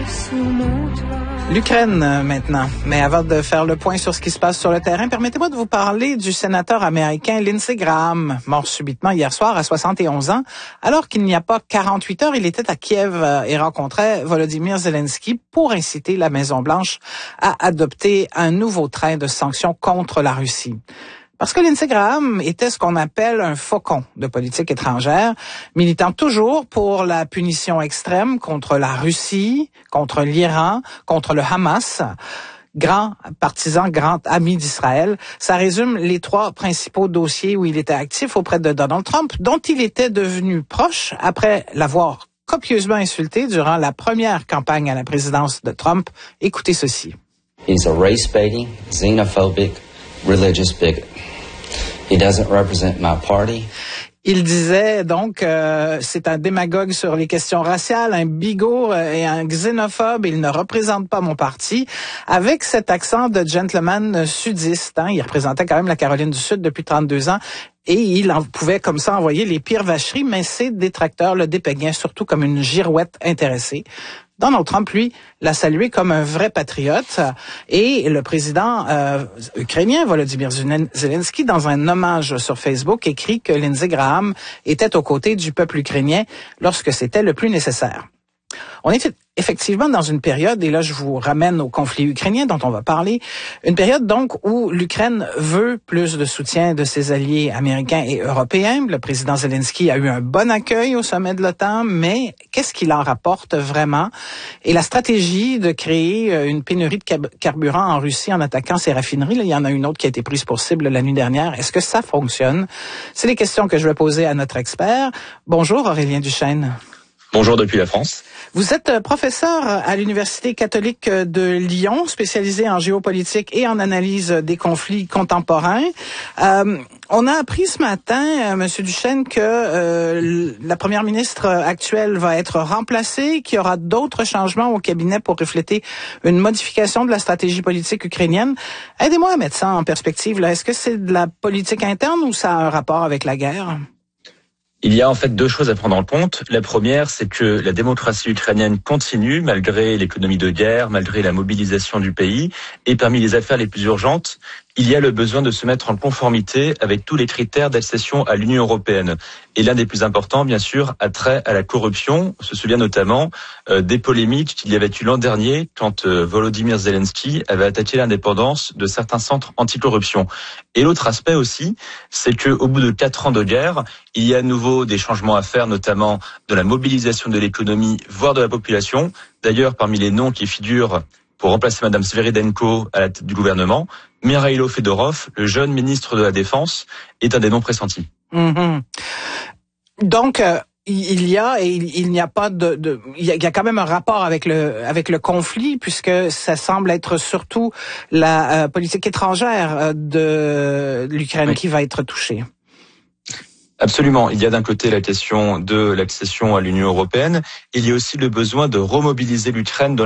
L'Ukraine maintenant. Mais avant de faire le point sur ce qui se passe sur le terrain, permettez-moi de vous parler du sénateur américain Lindsey Graham, mort subitement hier soir à 71 ans. Alors qu'il n'y a pas 48 heures, il était à Kiev et rencontrait Volodymyr Zelensky pour inciter la Maison-Blanche à adopter un nouveau train de sanctions contre la Russie. Parce que Lindsey Graham était ce qu'on appelle un faucon de politique étrangère, militant toujours pour la punition extrême contre la Russie, contre l'Iran, contre le Hamas, grand partisan, grand ami d'Israël. Ça résume les trois principaux dossiers où il était actif auprès de Donald Trump, dont il était devenu proche après l'avoir copieusement insulté durant la première campagne à la présidence de Trump. Écoutez ceci. He's a race-baiting, xenophobic, religious bigot. He doesn't represent my party. Il disait donc c'est un démagogue sur les questions raciales, un bigot et un xénophobe. Il ne représente pas mon parti. Avec cet accent de gentleman sudiste, il représentait quand même la Caroline du Sud depuis 32 ans. Et il pouvait comme ça envoyer les pires vacheries, mais ses détracteurs le dépeignaient surtout comme une girouette intéressée. Donald Trump, lui, l'a salué comme un vrai patriote. Et le président ukrainien, Volodymyr Zelensky, dans un hommage sur Facebook, écrit que Lindsey Graham était aux côtés du peuple ukrainien lorsque c'était le plus nécessaire. On est effectivement dans une période, et là je vous ramène au conflit ukrainien dont on va parler, une période donc où l'Ukraine veut plus de soutien de ses alliés américains et européens. Le président Zelensky a eu un bon accueil au sommet de l'OTAN, mais qu'est-ce qu'il en rapporte vraiment? Et la stratégie de créer une pénurie de carburant en Russie en attaquant ses raffineries, là, il y en a une autre qui a été prise pour cible la nuit dernière. Est-ce que ça fonctionne? C'est les questions que je vais poser à notre expert. Bonjour Aurélien Duchesne. Bonjour depuis la France. Vous êtes professeur à l'Université catholique de Lyon, spécialisé en géopolitique et en analyse des conflits contemporains. On a appris ce matin, Monsieur Duchesne, que la première ministre actuelle va être remplacée, qu'il y aura d'autres changements au cabinet pour refléter une modification de la stratégie politique ukrainienne. Aidez-moi à mettre ça en perspective, là. Est-ce que c'est de la politique interne ou ça a un rapport avec la guerre? Il y a en fait deux choses à prendre en compte. La première, c'est que la démocratie ukrainienne continue malgré l'économie de guerre, malgré la mobilisation du pays. Et parmi les affaires les plus urgentes, il y a le besoin de se mettre en conformité avec tous les critères d'accession à l'Union européenne. Et l'un des plus importants, bien sûr, a trait à la corruption. On se souvient notamment des polémiques qu'il y avait eu l'an dernier quand Volodymyr Zelensky avait attaqué l'indépendance de certains centres anticorruption. Et l'autre aspect aussi, c'est que au bout de 4 ans de guerre, il y a à nouveau des changements à faire, notamment de la mobilisation de l'économie, voire de la population. D'ailleurs, parmi les noms qui figurent pour remplacer Madame Sveridenko à la tête du gouvernement, Mikhailo Fedorov, le jeune ministre de la Défense, est un des noms pressentis. Mm-hmm. Donc, il y a quand même un rapport avec le conflit, puisque ça semble être surtout la politique étrangère de l'Ukraine qui va être touchée. Absolument. Il y a d'un côté la question de l'accession à l'Union européenne. Il y a aussi le besoin de remobiliser l'Ukraine dans